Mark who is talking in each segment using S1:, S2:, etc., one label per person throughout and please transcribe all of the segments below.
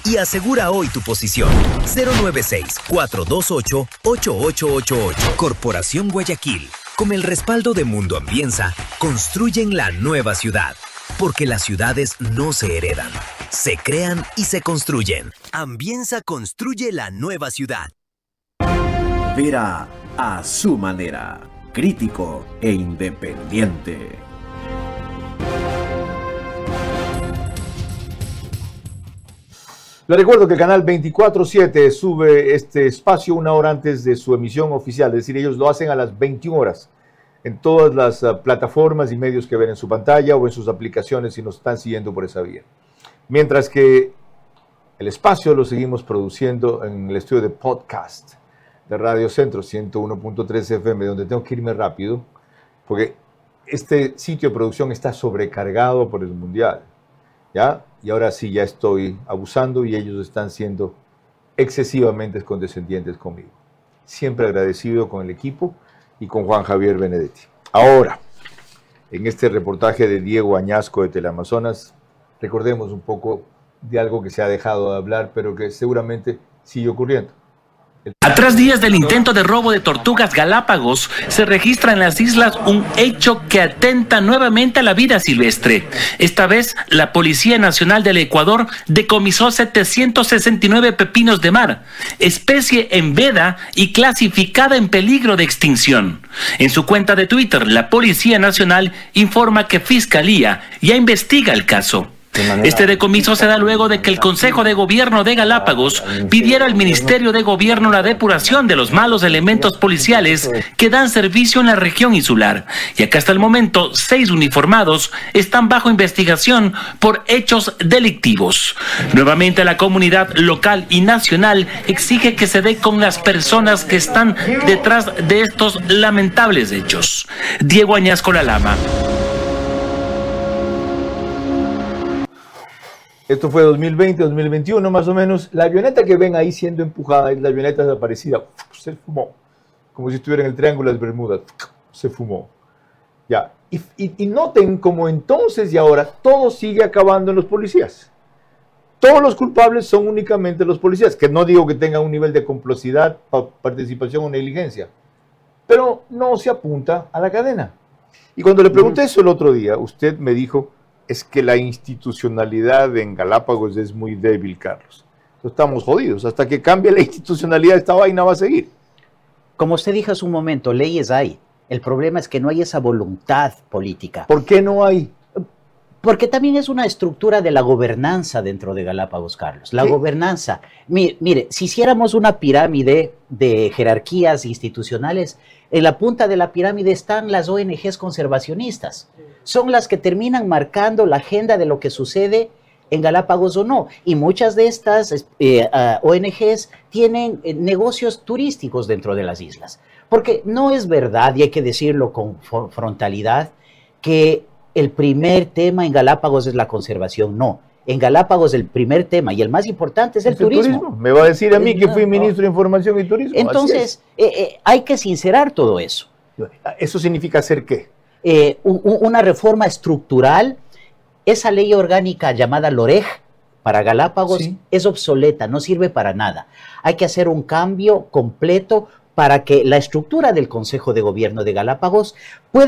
S1: y asegura hoy tu posición. 096-428-8888. Corporación Guayaquil, con el respaldo de Mundo Ambienza, construyen la nueva ciudad. Porque las ciudades no se heredan, se crean y se construyen. Ambienza construye la nueva ciudad.
S2: Vera a su manera, crítico e independiente.
S3: Les recuerdo que el canal 24/7 sube este espacio una hora antes de su emisión oficial, es decir, ellos lo hacen a las 21 horas en todas las plataformas y medios que ven en su pantalla o en sus aplicaciones si nos están siguiendo por esa vía. Mientras que el espacio lo seguimos produciendo en el estudio de podcast de Radio Centro 101.3 FM, donde tengo que irme rápido, porque este sitio de producción está sobrecargado por el Mundial, ¿ya? Y ahora sí ya estoy abusando y ellos están siendo excesivamente condescendientes conmigo. Siempre agradecido con el equipo y con Juan Javier Benedetti. Ahora, en este reportaje de Diego Añasco de Teleamazonas, recordemos un poco de algo que se ha dejado de hablar, pero que seguramente sigue ocurriendo.
S4: A 3 días del intento de robo de tortugas Galápagos, se registra en las islas un hecho que atenta nuevamente a la vida silvestre. Esta vez, la Policía Nacional del Ecuador decomisó 769 pepinos de mar, especie en veda y clasificada en peligro de extinción. En su cuenta de Twitter, la Policía Nacional informa que Fiscalía ya investiga el caso. Este decomiso se da luego de que el Consejo de Gobierno de Galápagos pidiera al Ministerio de Gobierno la depuración de los malos elementos policiales que dan servicio en la región insular, ya que hasta el momento 6 uniformados están bajo investigación por hechos delictivos. Nuevamente la comunidad local y nacional exige que se dé con las personas que están detrás de estos lamentables hechos. Diego Añasco, La Lama.
S3: Esto fue 2020, 2021 más o menos. La avioneta que ven ahí siendo empujada es la avioneta desaparecida. Se fumó. Como si estuviera en el Triángulo de las Bermudas. Se fumó. Ya. Y noten como entonces y ahora todo sigue acabando en los policías. Todos los culpables son únicamente los policías. Que no digo que tengan un nivel de complicidad, participación o negligencia. Pero no se apunta a la cadena. Y cuando le pregunté eso el otro día, usted me dijo... es que la institucionalidad en Galápagos es muy débil, Carlos. Entonces estamos jodidos. Hasta que cambie la institucionalidad, esta vaina va a seguir.
S5: Como usted dijo hace un momento, leyes hay. El problema es que no hay esa voluntad política.
S3: ¿Por qué no hay?
S5: Porque también es una estructura de la gobernanza dentro de Galápagos, Carlos. La gobernanza. Mire, si hiciéramos una pirámide de jerarquías institucionales, en la punta de la pirámide están las ONGs conservacionistas. Son las que terminan marcando la agenda de lo que sucede en Galápagos o no. Y muchas de estas ONGs tienen negocios turísticos dentro de las islas. Porque no es verdad, y hay que decirlo con frontalidad, que el primer tema en Galápagos es la conservación. No. En Galápagos el primer tema y el más importante es el turismo.
S3: Me va a decir a mí que fui ministro de Información y Turismo.
S5: Entonces, hay que sincerar todo eso.
S3: ¿Eso significa hacer qué?
S5: Una reforma estructural. Esa ley orgánica llamada LOREG para Galápagos es obsoleta, no sirve para nada. Hay que hacer un cambio completo para que la estructura del Consejo de Gobierno de Galápagos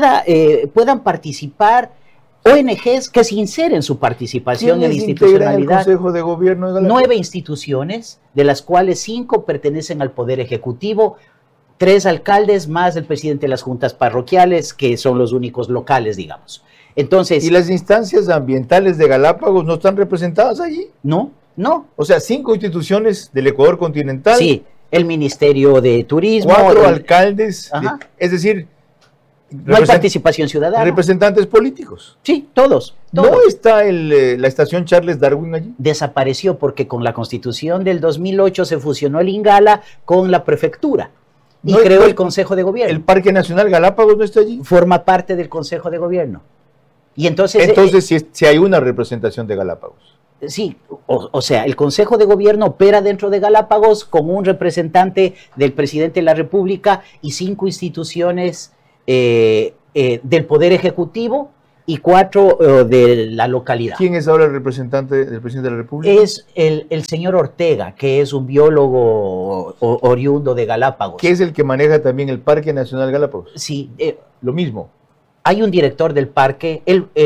S5: puedan participar ONGs que se inseren su participación en la institucionalidad.
S3: El Consejo de Gobierno de Galápagos?
S5: 9 instituciones, de las cuales 5 pertenecen al Poder Ejecutivo, 3 alcaldes más el presidente de las juntas parroquiales, que son los únicos locales, digamos. Entonces,
S3: ¿y las instancias ambientales de Galápagos no están representadas allí?
S5: No.
S3: O sea, 5 instituciones del Ecuador continental.
S5: Sí, el Ministerio de Turismo.
S3: 4 alcaldes, es decir...
S5: No hay participación ciudadana.
S3: ¿Representantes políticos?
S5: Sí, todos.
S3: ¿No está la estación Charles Darwin allí?
S5: Desapareció porque con la Constitución del 2008 se fusionó el INGALA con la prefectura. Y creó el Consejo de Gobierno.
S3: ¿El Parque Nacional Galápagos no está allí?
S5: Forma parte del Consejo de Gobierno. Y entonces
S3: si hay una representación de Galápagos.
S5: Sí, o sea, el Consejo de Gobierno opera dentro de Galápagos con un representante del presidente de la República y 5 instituciones del Poder Ejecutivo y 4 de la localidad.
S3: ¿Quién es ahora el representante del presidente de la República?
S5: Es el señor Ortega, que es un biólogo oriundo de Galápagos.
S3: ¿Qué es el que maneja también el Parque Nacional Galápagos?
S5: Sí.
S3: Lo mismo.
S5: Hay un director del parque,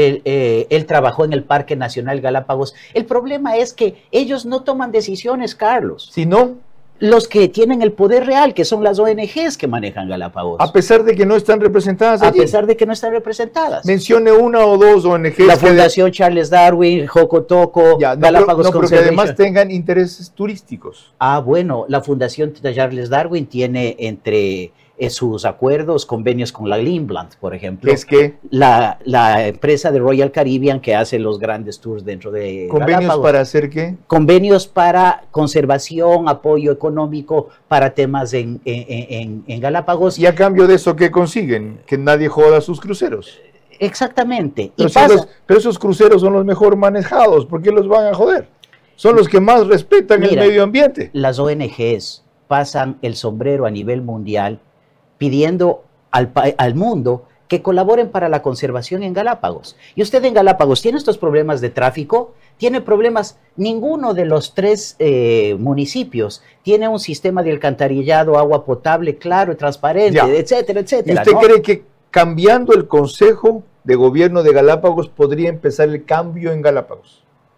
S5: él trabajó en el Parque Nacional Galápagos. El problema es que ellos no toman decisiones, Carlos.
S3: Si no,
S5: los que tienen el poder real, que son las ONGs que manejan Galápagos.
S3: A pesar de que no están representadas allí.
S5: A pesar de que no están representadas.
S3: Mencione una o dos ONGs.
S5: La Fundación Charles Darwin, Jocotoco, Galápagos
S3: no, pero que además tengan intereses turísticos.
S5: Bueno, la Fundación Charles Darwin tiene entre sus acuerdos, convenios con la Lindblad, por ejemplo.
S3: ¿Es que?
S5: La empresa de Royal Caribbean que hace los grandes tours dentro de
S3: ¿Convenios
S5: Galápagos.
S3: para hacer qué?
S5: Convenios para conservación, apoyo económico para temas en Galápagos.
S3: ¿Y a cambio de eso qué consiguen? Que nadie joda sus cruceros.
S5: Exactamente.
S3: Pero esos cruceros son los mejor manejados. ¿Por qué los van a joder? Son los que más respetan el medio ambiente.
S5: Las ONGs pasan el sombrero a nivel mundial pidiendo al mundo que colaboren para la conservación en Galápagos. Y usted en Galápagos tiene estos problemas de tráfico, tiene problemas, ninguno de los 3 municipios tiene un sistema de alcantarillado, agua potable, claro y transparente, etcétera, etcétera.
S3: ¿Y usted cree que cambiando el Consejo de Gobierno de Galápagos podría empezar el cambio en Galápagos?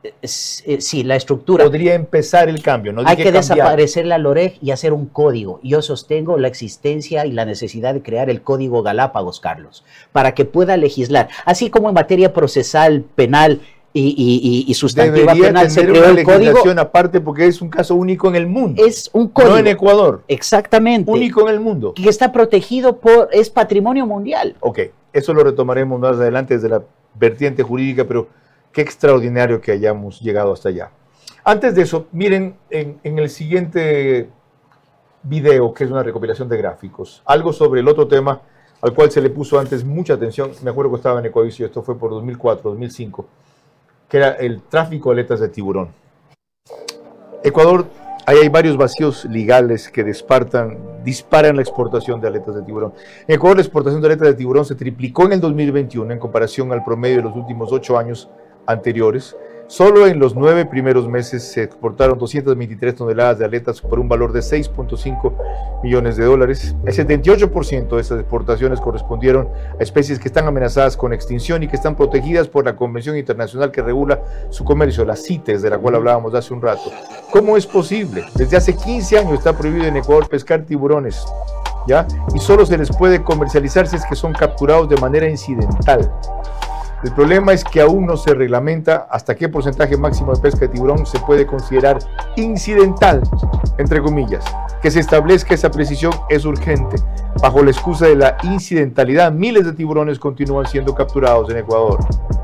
S5: Sí, la estructura.
S3: Podría empezar el cambio, ¿no?
S5: Hay que desaparecer la LOREG y hacer un código. Yo sostengo la existencia y la necesidad de crear el Código Galápagos, Carlos, para que pueda legislar. Así como en materia procesal, penal y sustantiva penal se creó el código.
S3: Aparte porque es un caso único en el mundo.
S5: Es un código.
S3: No en Ecuador.
S5: Exactamente.
S3: Único en el mundo.
S5: Que está protegido es patrimonio mundial.
S3: Ok, eso lo retomaremos más adelante desde la vertiente jurídica, pero qué extraordinario que hayamos llegado hasta allá. Antes de eso, miren en el siguiente video, que es una recopilación de gráficos, algo sobre el otro tema al cual se le puso antes mucha atención. Me acuerdo que estaba en Ecoavisión, esto fue por 2004, 2005, que era el tráfico de aletas de tiburón. Ecuador, ahí hay varios vacíos legales que disparan la exportación de aletas de tiburón. En Ecuador, la exportación de aletas de tiburón se triplicó en el 2021 en comparación al promedio de los últimos 8 años anteriores. Solo en los 9 primeros meses se exportaron 223 toneladas de aletas por un valor de $6.5 millones. El 78% de esas exportaciones correspondieron a especies que están amenazadas con extinción y que están protegidas por la Convención Internacional que regula su comercio, la CITES, de la cual hablábamos hace un rato. ¿Cómo es posible? Desde hace 15 años está prohibido en Ecuador pescar tiburones, ¿ya? Y solo se les puede comercializar si es que son capturados de manera incidental. El problema es que aún no se reglamenta hasta qué porcentaje máximo de pesca de tiburón se puede considerar incidental, entre comillas. Que se establezca esa precisión es urgente. Bajo la excusa de la incidentalidad, miles de tiburones continúan siendo capturados en Ecuador.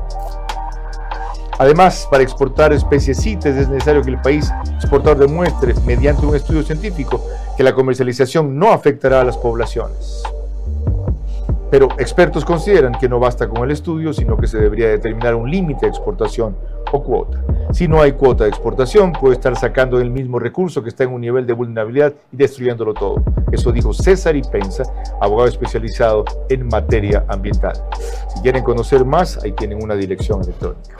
S3: Además, para exportar especies CITES es necesario que el país exportador demuestre, mediante un estudio científico, que la comercialización no afectará a las poblaciones. Pero expertos consideran que no basta con el estudio, sino que se debería determinar un límite de exportación o cuota. Si no hay cuota de exportación, puede estar sacando el mismo recurso que está en un nivel de vulnerabilidad y destruyéndolo todo. Eso dijo César Ipenza, abogado especializado en materia ambiental. Si quieren conocer más, ahí tienen una dirección electrónica.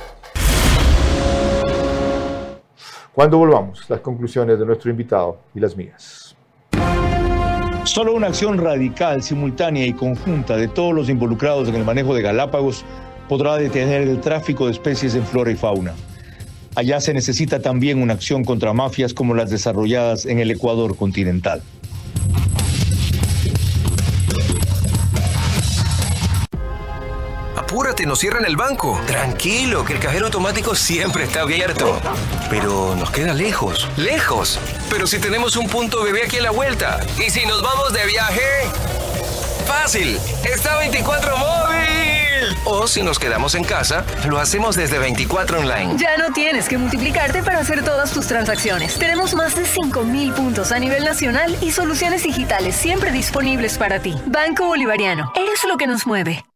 S3: Cuando volvamos, las conclusiones de nuestro invitado y las mías.
S6: Solo una acción radical, simultánea y conjunta de todos los involucrados en el manejo de Galápagos podrá detener el tráfico de especies en flora y fauna. Allá se necesita también una acción contra mafias como las desarrolladas en el Ecuador continental.
S7: Apúrate, nos cierran el banco. Tranquilo, que el cajero automático siempre está abierto. Pero nos queda lejos. ¡Lejos! Pero si tenemos un punto bebé aquí a la vuelta. ¿Y si nos vamos de viaje? ¡Fácil! ¡Está 24 móvil! O si nos quedamos en casa, lo hacemos desde 24 online.
S8: Ya no tienes que multiplicarte para hacer todas tus transacciones. Tenemos más de 5,000 puntos a nivel nacional y soluciones digitales siempre disponibles para ti. Banco Bolivariano. Eres lo que nos mueve.